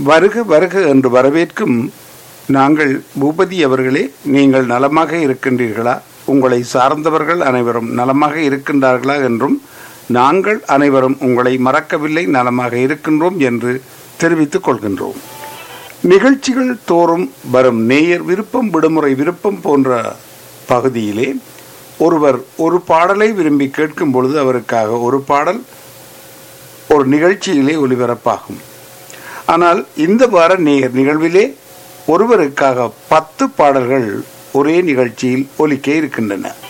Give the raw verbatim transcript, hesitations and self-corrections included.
வருக வருக என்று வரவேற்கும் நாங்கள் பூபதி அவர்களே, நீங்கள் நலமாக இருக்கின்றீர்களா? உங்களை சார்ந்தவர்கள் அனைவரும் நலமாக இருக்கின்றார்களா என்றும் நாங்கள் அனைவரும் உங்களை மறக்கவில்லை, நலமாக இருக்கின்றோம் என்று தெரிவித்துக் கொள்கின்றோம். நிகழ்ச்சிகள் தோறும் வரும் நேயர் விருப்பம், விடுமுறை விருப்பம் போன்ற பகுதியிலே ஒருவர் ஒரு பாடலை விரும்பி கேட்கும் பொழுது அவருக்காக ஒரு பாடல் ஒரு நிகழ்ச்சியிலே ஒலிபரப்பாகும். ஆனால் இந்த வார நேயர் நிகழ்விலே ஒருவருக்காக பத்து பாடல்கள் ஒரே நிகழ்ச்சியில் ஒலிக்க இருக்கின்றன.